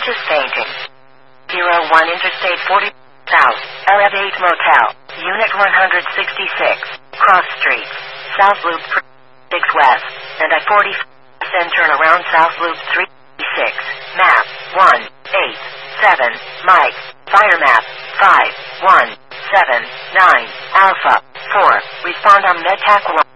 Suspicious painting. 01 Interstate 40 South, Elevate Motel, Unit 166, Cross Street, South Loop 6 West, and I-40, then turn around South Loop 36, map 187, Mike, fire map 5179, Alpha 4, respond on MedTac 1.